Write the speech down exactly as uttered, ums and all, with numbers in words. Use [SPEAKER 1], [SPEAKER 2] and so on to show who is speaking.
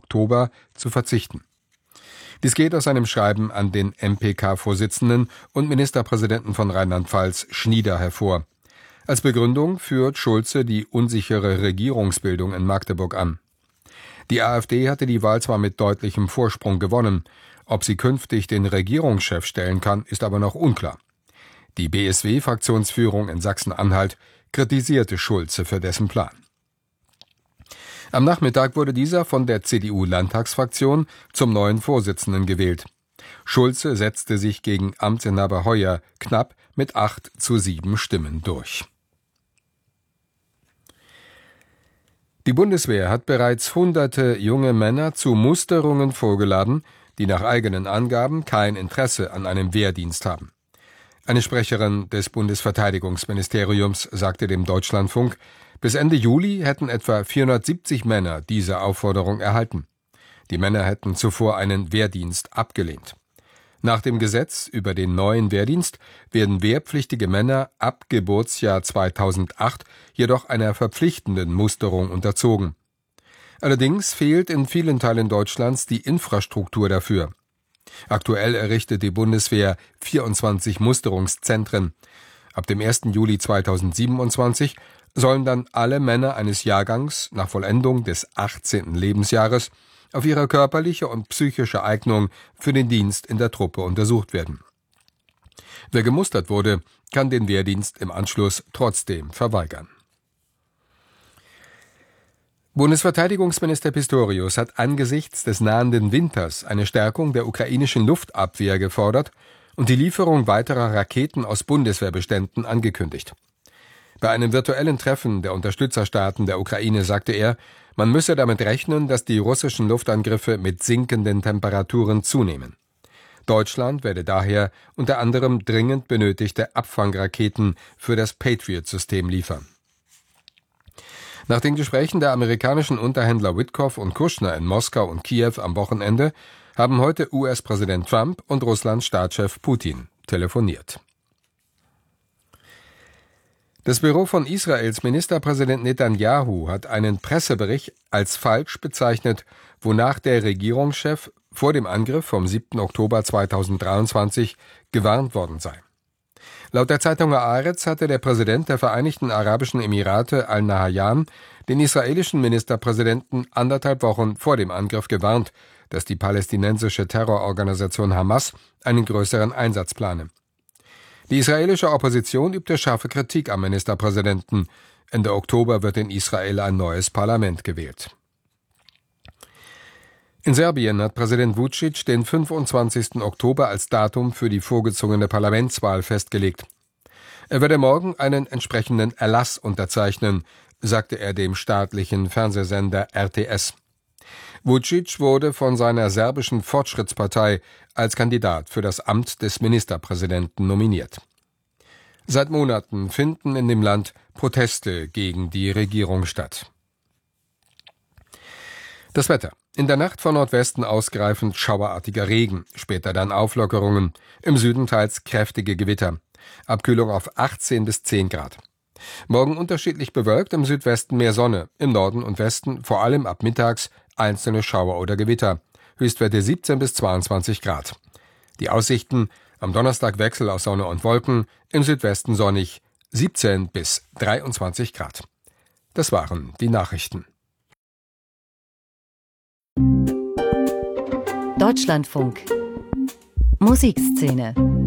[SPEAKER 1] Oktober zu verzichten. Dies geht aus einem Schreiben an den M P K-Vorsitzenden und Ministerpräsidenten von Rheinland-Pfalz Schnieder hervor. Als Begründung führt Schulze die unsichere Regierungsbildung in Magdeburg an. Die AfD hatte die Wahl zwar mit deutlichem Vorsprung gewonnen, ob sie künftig den Regierungschef stellen kann, ist aber noch unklar. Die B S W-Fraktionsführung in Sachsen-Anhalt kritisierte Schulze für dessen Plan. Am Nachmittag wurde dieser von der C D U-Landtagsfraktion zum neuen Vorsitzenden gewählt. Schulze setzte sich gegen Amtsinhaber Heuer knapp mit acht zu sieben Stimmen durch. Die Bundeswehr hat bereits hunderte junge Männer zu Musterungen vorgeladen, die nach eigenen Angaben kein Interesse an einem Wehrdienst haben. Eine Sprecherin des Bundesverteidigungsministeriums sagte dem Deutschlandfunk, bis Ende Juli hätten etwa vierhundertsiebzig Männer diese Aufforderung erhalten. Die Männer hätten zuvor einen Wehrdienst abgelehnt. Nach dem Gesetz über den neuen Wehrdienst werden wehrpflichtige Männer ab Geburtsjahr zweitausendacht jedoch einer verpflichtenden Musterung unterzogen. Allerdings fehlt in vielen Teilen Deutschlands die Infrastruktur dafür. Aktuell errichtet die Bundeswehr vierundzwanzig Musterungszentren. Ab dem ersten Juli zweitausendsiebenundzwanzig sollen dann alle Männer eines Jahrgangs nach Vollendung des achtzehnten Lebensjahres auf ihre körperliche und psychische Eignung für den Dienst in der Truppe untersucht werden. Wer gemustert wurde, kann den Wehrdienst im Anschluss trotzdem verweigern. Bundesverteidigungsminister Pistorius hat angesichts des nahenden Winters eine Stärkung der ukrainischen Luftabwehr gefordert und die Lieferung weiterer Raketen aus Bundeswehrbeständen angekündigt. Bei einem virtuellen Treffen der Unterstützerstaaten der Ukraine sagte er, man müsse damit rechnen, dass die russischen Luftangriffe mit sinkenden Temperaturen zunehmen. Deutschland werde daher unter anderem dringend benötigte Abfangraketen für das Patriot-System liefern. Nach den Gesprächen der amerikanischen Unterhändler Witkoff und Kushner in Moskau und Kiew am Wochenende haben heute U S-Präsident Trump und Russlands Staatschef Putin telefoniert. Das Büro von Israels Ministerpräsident Netanyahu hat einen Pressebericht als falsch bezeichnet, wonach der Regierungschef vor dem Angriff vom siebten Oktober zweitausenddreiundzwanzig gewarnt worden sei. Laut der Zeitung Haaretz hatte der Präsident der Vereinigten Arabischen Emirate Al-Nahyan den israelischen Ministerpräsidenten anderthalb Wochen vor dem Angriff gewarnt, dass die palästinensische Terrororganisation Hamas einen größeren Einsatz plane. Die israelische Opposition übte scharfe Kritik am Ministerpräsidenten. Ende Oktober wird in Israel ein neues Parlament gewählt. In Serbien hat Präsident Vučić den fünfundzwanzigsten Oktober als Datum für die vorgezogene Parlamentswahl festgelegt. Er werde morgen einen entsprechenden Erlass unterzeichnen, sagte er dem staatlichen Fernsehsender R T S. Vučić wurde von seiner serbischen Fortschrittspartei als Kandidat für das Amt des Ministerpräsidenten nominiert. Seit Monaten finden in dem Land Proteste gegen die Regierung statt. Das Wetter. In der Nacht von Nordwesten ausgreifend schauerartiger Regen, später dann Auflockerungen, im Süden teils kräftige Gewitter. Abkühlung auf achtzehn bis zehn Grad. Morgen unterschiedlich bewölkt, im Südwesten mehr Sonne, im Norden und Westen vor allem ab mittags einzelne Schauer oder Gewitter. Höchstwerte siebzehn bis zweiundzwanzig Grad. Die Aussichten: am Donnerstag Wechsel aus Sonne und Wolken, im Südwesten sonnig, siebzehn bis dreiundzwanzig Grad. Das waren die Nachrichten.
[SPEAKER 2] Deutschlandfunk Musikszene